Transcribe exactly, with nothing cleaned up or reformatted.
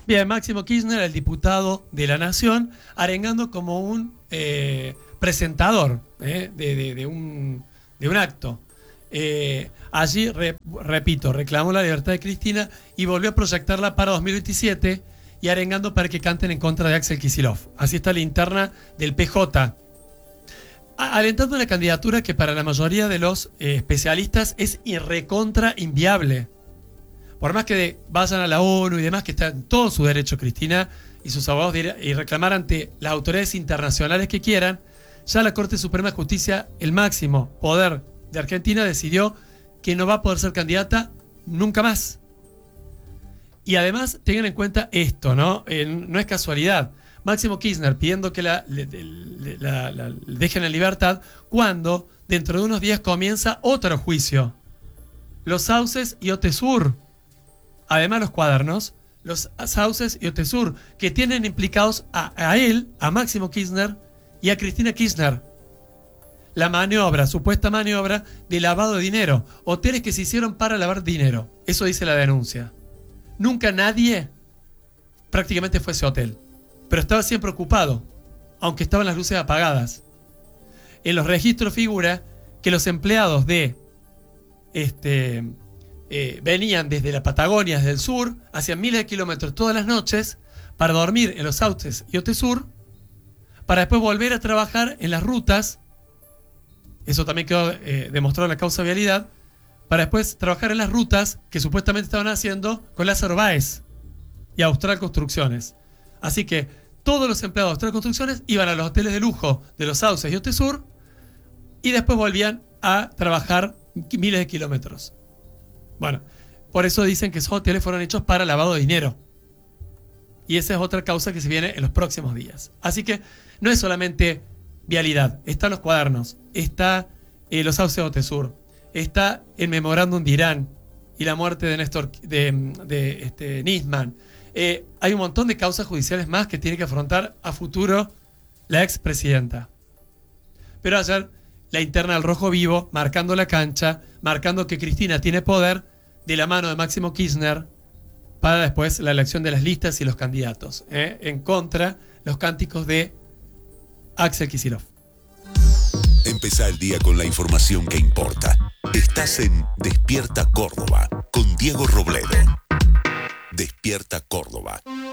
Bien, Máximo Kirchner, el diputado de la Nación, arengando como un eh, presentador eh, de, de, de, un, de un acto. Eh, allí, re, repito, reclamó la libertad de Cristina y volvió a proyectarla para dos mil veintisiete y arengando para que canten en contra de Axel Kicillof. Así está la interna del P J. Alentando una candidatura que para la mayoría de los eh, especialistas es irrecontra inviable. Por más que de, vayan a la ONU y demás, que está en todo su derecho Cristina y sus abogados de ir, y reclamar ante las autoridades internacionales que quieran, ya la Corte Suprema de Justicia, el máximo poder de Argentina, decidió que no va a poder ser candidata nunca más. Y además tengan en cuenta esto, ¿no? Eh, no es casualidad. Máximo Kirchner pidiendo que la, le, le, la, la, la dejen en libertad cuando dentro de unos días comienza otro juicio. Los Sauces y Otesur. Además los cuadernos, los Sauces y Otesur, que tienen implicados a, a él, a Máximo Kirchner y a Cristina Kirchner. La maniobra, supuesta maniobra de lavado de dinero. Hoteles que se hicieron para lavar dinero. Eso dice la denuncia. Nunca nadie prácticamente fue ese hotel. Pero estaba siempre ocupado, aunque estaban las luces apagadas. En los registros figura que los empleados de este eh, venían desde la Patagonia, desde el sur, hacían miles de kilómetros todas las noches para dormir en los Sauces y Otesur, para después volver a trabajar en las rutas. Eso también quedó eh, demostrado en la causa vialidad, para después trabajar en las rutas que supuestamente estaban haciendo con Lázaro Báez y Austral Construcciones. Así que todos los empleados de Austral Construcciones iban a los hoteles de lujo de los Sauces y Otesur y después volvían a trabajar miles de kilómetros. Bueno, por eso dicen que esos hoteles fueron hechos para lavado de dinero. Y esa es otra causa que se viene en los próximos días. Así que no es solamente vialidad, están los cuadernos, está eh, los Sauces y Otesur, está el memorándum de Irán y la muerte de Néstor, de, de este, Nisman. Eh, hay un montón de causas judiciales más que tiene que afrontar a futuro la expresidenta. Pero ayer la interna del Rojo Vivo, marcando la cancha, marcando que Cristina tiene poder de la mano de Máximo Kirchner para después la elección de las listas y los candidatos. ¿eh? En contra, los cánticos de Axel Kicillof. Empezá el día con la información que importa. Estás en Despierta Córdoba con Diego Robledo. Despierta Córdoba.